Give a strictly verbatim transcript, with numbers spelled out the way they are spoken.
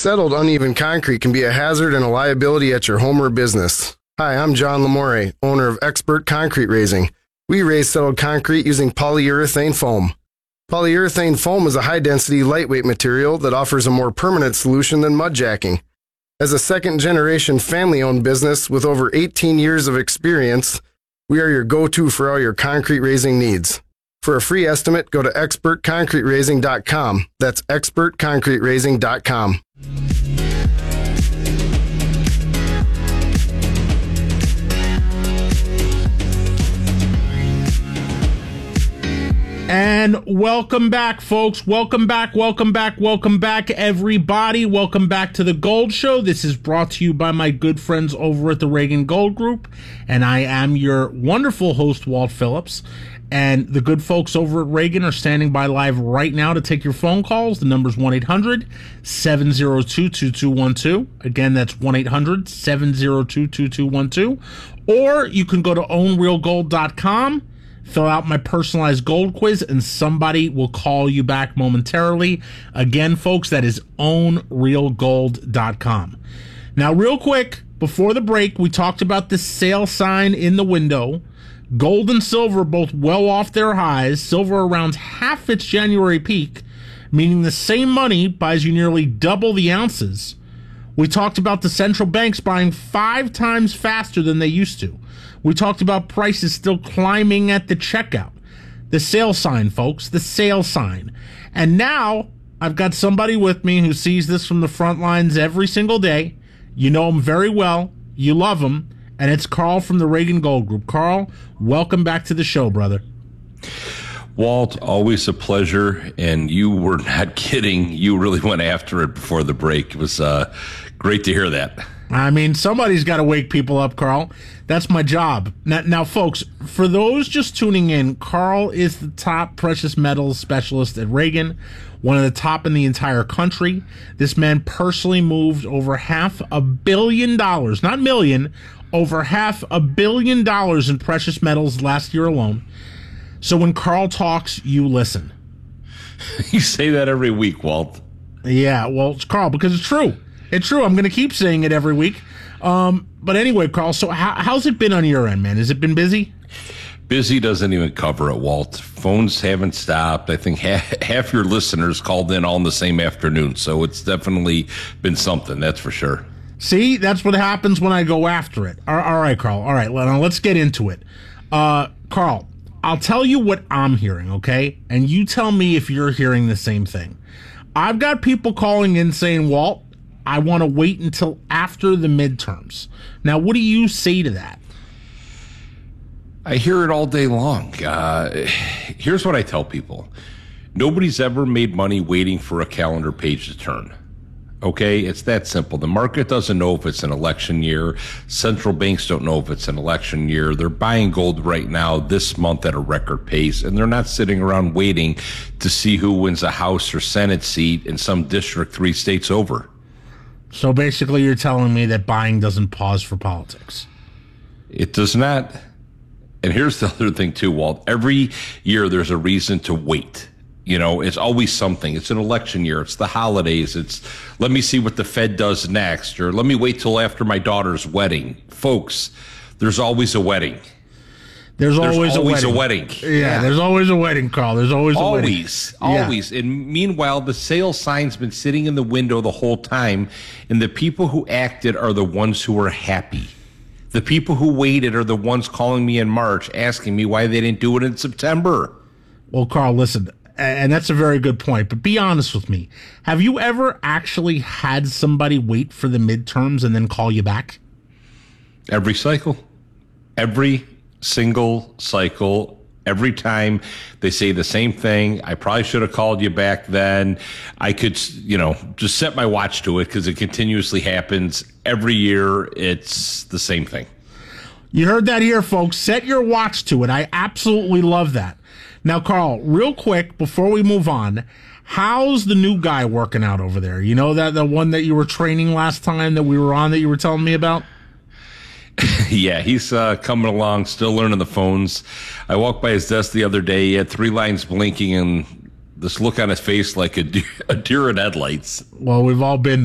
Settled uneven concrete can be a hazard and a liability at your home or business. Hi, I'm John Lamore, owner of Expert Concrete Raising. We raise settled concrete using polyurethane foam. Polyurethane foam is a high-density, lightweight material that offers a more permanent solution than mud jacking. As a second-generation family-owned business with over eighteen years of experience, we are your go-to for all your concrete raising needs. For a free estimate, go to expert concrete raising dot com. That's expert concrete raising dot com. And welcome back, folks. Welcome back, welcome back, welcome back, everybody. Welcome back to the Gold Show. This is brought to you by my good friends over at the Reagan Gold Group. And I am your wonderful host, Walt Phillips. And the good folks over at Reagan are standing by live right now to take your phone calls. The number's one eight hundred seven oh two two two one two. Again, that's one eight hundred seven oh two two two one two. Or you can go to own real gold dot com. Fill out my personalized gold quiz, and somebody will call you back momentarily. Again, folks, that is own real gold dot com. Now, real quick, before the break, we talked about the sale sign in the window. Gold and silver both well off their highs. Silver around half its January peak, meaning the same money buys you nearly double the ounces. We talked about the central banks buying five times faster than they used to. We talked about prices still climbing at the checkout. The sale sign, folks, the sale sign. And now I've got somebody with me who sees this from the front lines every single day. You know him very well. You love him. And it's Carl from the Reagan Gold Group. Carl, welcome back to the show, brother. Walt, always a pleasure. And you were not kidding. You really went after it before the break. It was uh, great to hear that. I mean, somebody's got to wake people up, Carl. That's my job. Now, now, folks, for those just tuning in, Carl is the top precious metals specialist at Reagan, one of the top in the entire country. This man personally moved over half a billion dollars, not million, over half a billion dollars in precious metals last year alone. So when Carl talks, you listen. You say that every week, Walt. Yeah, well, it's Carl, because it's true. It's true. I'm going to keep saying it every week. Um, but anyway, Carl, so how, how's it been on your end, man? Has it been busy? Busy doesn't even cover it, Walt. Phones haven't stopped. I think half, half your listeners called in all in the same afternoon. So it's definitely been something, that's for sure. See, that's what happens when I go after it. All, all right, Carl. All right, now let's get into it. Uh, Carl, I'll tell you what I'm hearing, okay? And you tell me if you're hearing the same thing. I've got people calling in saying, Walt, I want to wait until after the midterms. Now, what do you say to that? I hear it all day long. Uh, here's what I tell people. Nobody's ever made money waiting for a calendar page to turn. Okay? It's that simple. The market doesn't know if it's an election year. Central banks don't know if it's an election year. They're buying gold right now this month at a record pace, and they're not sitting around waiting to see who wins a House or Senate seat in some district three states over. So basically you're telling me that buying doesn't pause for politics. It does not. And here's the other thing too, Walt. Every year there's a reason to wait. You know, it's always something. It's an election year. It's the holidays. It's let me see what the Fed does next, or let me wait till after my daughter's wedding. Folks, there's always a wedding. There's, there's always, always a, a wedding. wedding. Yeah, yeah, there's always a wedding, Carl. There's always a always, wedding. Always, yeah. And meanwhile, the sale sign's been sitting in the window the whole time, and the people who acted are the ones who are happy. The people who waited are the ones calling me in March asking me why they didn't do it in September. Well, Carl, listen, and that's a very good point, but be honest with me. Have you ever actually had somebody wait for the midterms and then call you back? Every cycle. Every single cycle. Every time they say the same thing. I probably should have called you back then. I could, you know, just set my watch to it because it continuously happens. Every year, it's the same thing. You heard that here, folks. Set your watch to it. I absolutely love that. Now, Carl, real quick, before we move on, how's the new guy working out over there? You know, that the one that you were training last time that we were on that you were telling me about? Yeah, he's uh, coming along, still learning the phones. I walked by his desk the other day. He had three lines blinking and this look on his face like a deer, a deer in headlights. Well, we've all been